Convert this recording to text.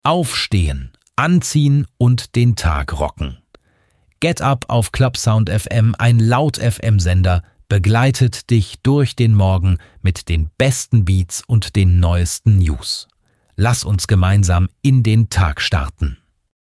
Aufstehen, anziehen und den Tag rocken. Get Up auf Clubsound FM, ein Laut-FM-Sender, begleitet dich durch den Morgen mit den besten Beats und den neuesten News. Lass uns gemeinsam in den Tag starten.